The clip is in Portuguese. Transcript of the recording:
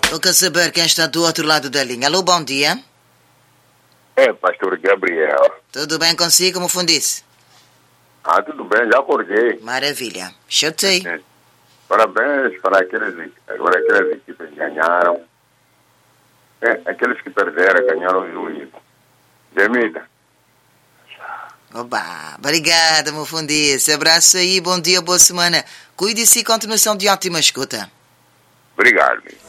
Eu quero saber quem está do outro lado da linha. Alô, bom dia. É, pastor Gabriel. Tudo bem consigo, como fundisse? Tudo bem, já acordei. Maravilha. Chutei. Parabéns para aquelas equipes que ganharam. Aqueles que perderam, ganharam o juízo. Demita. Oba, obrigada, meu fundisse. Abraço aí, bom dia, boa semana. Cuide-se e continuação de ótima escuta. Obrigado.